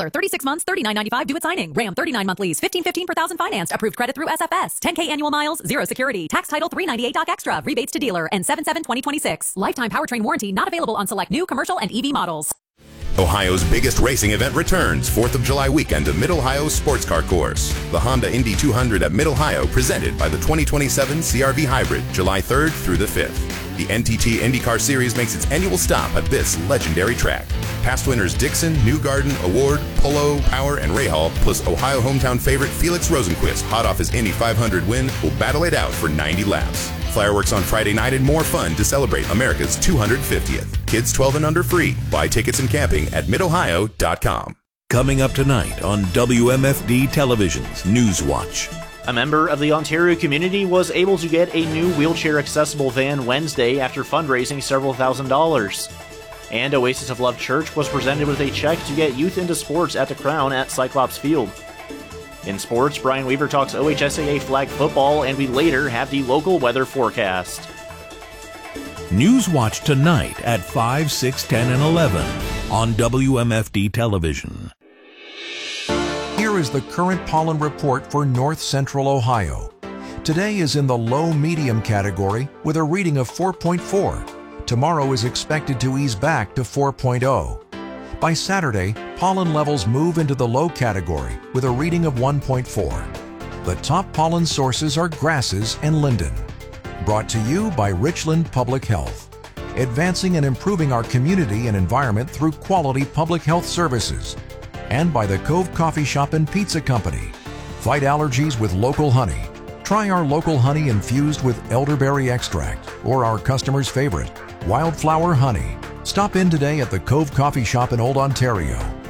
dealer. 36 months, $39.95 due at signing. Ram 39-month lease, $15.15 per thousand financed. Approved credit through SFS. 10K annual miles, 0 security. Tax title $398 doc extra. Rebates to dealer and 7/7/2026. Lifetime powertrain warranty not available on select new commercial and EV models. Ohio's biggest racing event returns 4th of July weekend to Mid-Ohio Sports Car Course. The Honda Indy 200 at Mid-Ohio presented by the 2027 CR-V Hybrid, July 3rd through the 5th. The NTT IndyCar Series makes its annual stop at this legendary track. Past winners Dixon, Newgarden, Award, Polo, Power, and Rahal, plus Ohio hometown favorite Felix Rosenquist, hot off his Indy 500 win, will battle it out for 90 laps. Fireworks on Friday night and more fun to celebrate America's 250th. Kids 12 and under free. Buy tickets and camping at midohio.com. Coming up tonight on WMFD Television's Newswatch. A member of the Ontario community was able to get a new wheelchair-accessible van Wednesday after fundraising several $1,000s. And Oasis of Love Church was presented with a check to get youth into sports at the Crown at Cyclops Field. In sports, Brian Weaver talks OHSAA flag football, and we later have the local weather forecast. Newswatch tonight at 5, 6, 10, and 11 on WMFD Television. Here is the current pollen report for north central Ohio. Today is in the low-medium category with a reading of 4.4. Tomorrow is expected to ease back to 4.0. By Saturday, pollen levels move into the low category with a reading of 1.4. The top pollen sources are grasses and linden. Brought to you by Richland Public Health, advancing and improving our community and environment through quality public health services. And by the Cove Coffee Shop and Pizza Company. Fight allergies with local honey. Try our local honey infused with elderberry extract or our customer's favorite, wildflower honey. Stop in today at the Cove Coffee Shop in Old Ontario.